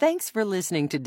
Thanks for listening to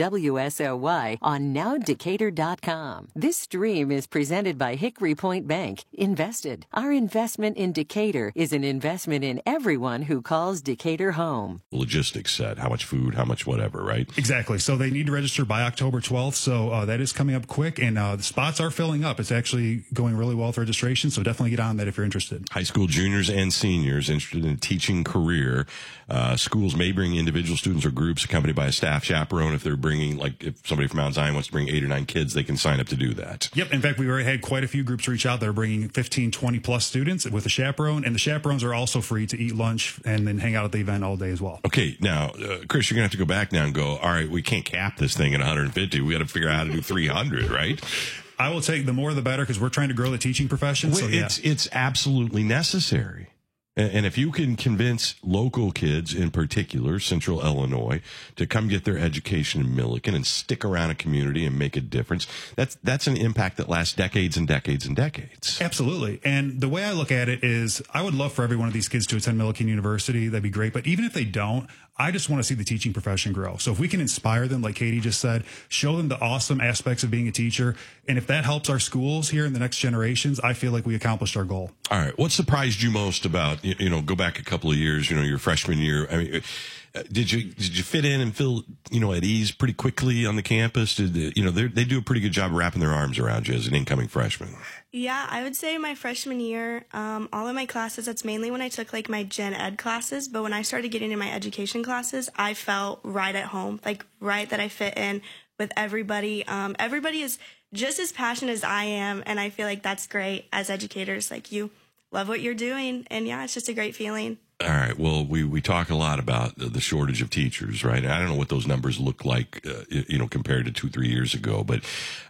WSOY on NowDecatur.com. This stream is presented by Hickory Point Bank. Invested. Our investment in Decatur is an investment in everyone who calls Decatur home. Logistics set, how much food, how much whatever, right? Exactly. So they need to register by October 12th. So that is coming up quick, and the spots are filling up. It's actually going really well with registration. So definitely get on that if you're interested. High school juniors and seniors interested in a teaching career. Schools may bring individual students or groups accompanied by a staff chaperone. If they're bringing, like, if somebody from Mount Zion wants to bring 8 or 9 kids, they can sign up to do that. Yep. In fact, we already had quite a few groups reach out that are bringing 15, 20 plus students with a chaperone, and the chaperones are also free to eat lunch and then hang out at the event all day as well. Okay. Now, Chris, you're going to have to go back now and go, all right, we can't cap this thing at 150. We got to figure out how to do 300, right? I will take the more the better because we're trying to grow the teaching profession. Well, so yeah. It's absolutely necessary. And if you can convince local kids, in particular, Central Illinois, to come get their education in Milliken and stick around a community and make a difference, that's an impact that lasts decades and decades and decades. Absolutely. And the way I look at it is I would love for every one of these kids to attend Milliken University. That'd be great. But even if they don't, I just want to see the teaching profession grow. So if we can inspire them, like Katie just said, show them the awesome aspects of being a teacher, and if that helps our schools here in the next generations, I feel like we accomplished our goal. All right. What surprised you most about, go back a couple of years, your freshman year? I mean, did you fit in and feel, at ease pretty quickly on the campus? They do a pretty good job wrapping their arms around you as an incoming freshman. Yeah, I would say my freshman year, all of my classes, that's mainly when I took like my gen ed classes, but when I started getting in my education classes, I felt right at home, like right that I fit in with everybody. Everybody is just as passionate as I am, and I feel like that's great as educators. Like, you love what you're doing, and yeah, it's just a great feeling. All right. Well, we talk a lot about the shortage of teachers, right? I don't know what those numbers look like, compared to 2-3 years ago, but,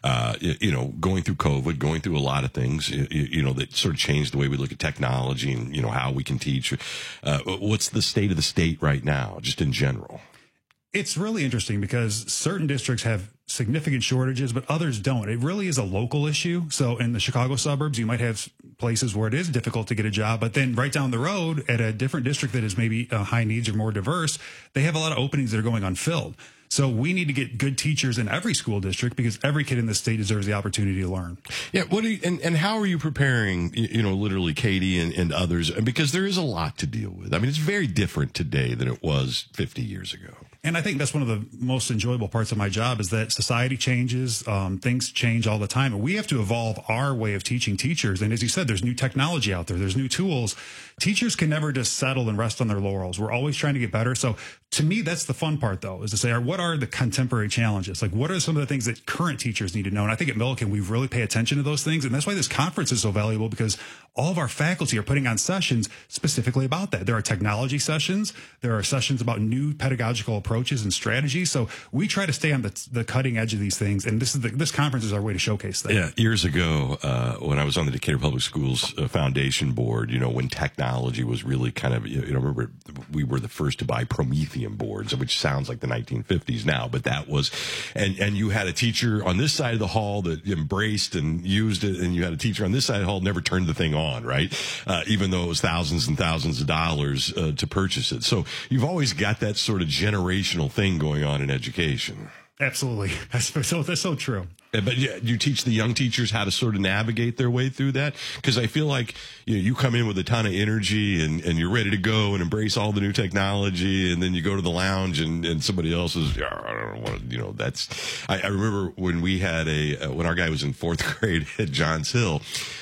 going through COVID, going through a lot of things, that sort of changed the way we look at technology and, how we can teach. What's the state of the state right now, just in general? It's really interesting because certain districts have significant shortages, but others don't. It really is a local issue. So in the Chicago suburbs, you might have places where it is difficult to get a job, but then right down the road at a different district that is maybe high needs or more diverse, they have a lot of openings that are going unfilled. So we need to get good teachers in every school district because every kid in the state deserves the opportunity to learn. Yeah. And how are you preparing, literally Katie and others? Because there is a lot to deal with. I mean, it's very different today than it was 50 years ago. And I think that's one of the most enjoyable parts of my job is that society changes, things change all the time, and we have to evolve our way of teaching teachers. And as you said, there's new technology out there, there's new tools. Teachers can never just settle and rest on their laurels. We're always trying to get better. So to me, that's the fun part, though, is to say, what are the contemporary challenges? Like, what are some of the things that current teachers need to know? And I think at Milliken, we really pay attention to those things. And that's why this conference is so valuable, because all of our faculty are putting on sessions specifically about that. There are technology sessions. There are sessions about new pedagogical approaches and strategies. So we try to stay on the cutting edge of these things. And this conference is our way to showcase that. Yeah. Years ago, when I was on the Decatur Public Schools Foundation board, when technology was really kind of, remember we were the first to buy Promethean boards, which sounds like the 1950s now, but that was, and you had a teacher on this side of the hall that embraced and used it, and you had a teacher on this side of the hall that never turned the thing on, right? Even though it was thousands and thousands of dollars to purchase it. So you've always got that sort of generational thing going on in education. Absolutely. That's so true. But you teach the young teachers how to sort of navigate their way through that? Because I feel like you come in with a ton of energy and you're ready to go and embrace all the new technology, and then you go to the lounge and somebody else is, I don't want to, I remember when we had when our guy was in 4th grade at Johns Hill,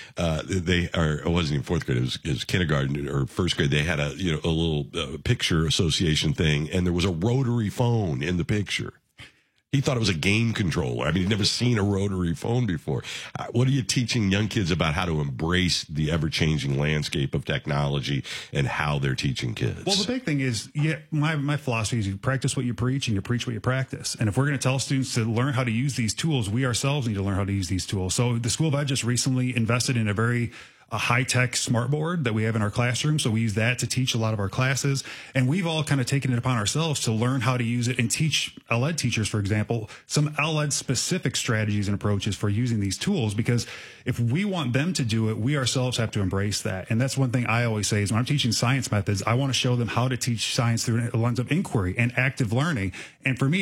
it wasn't even 4th grade, it was kindergarten or 1st grade. They had a little picture association thing, and there was a rotary phone in the picture. He thought it was a game controller. I mean, he'd never seen a rotary phone before. What are you teaching young kids about how to embrace the ever-changing landscape of technology and how they're teaching kids? Well, the big thing is, my philosophy is you practice what you preach and you preach what you practice. And if we're going to tell students to learn how to use these tools, we ourselves need to learn how to use these tools. So the School of Ed just recently invested in a high-tech smartboard that we have in our classroom. So we use that to teach a lot of our classes. And we've all kind of taken it upon ourselves to learn how to use it and teach LED teachers, for example, some LED-specific strategies and approaches for using these tools. Because if we want them to do it, we ourselves have to embrace that. And that's one thing I always say is when I'm teaching science methods, I want to show them how to teach science through a lens of inquiry and active learning. And for me,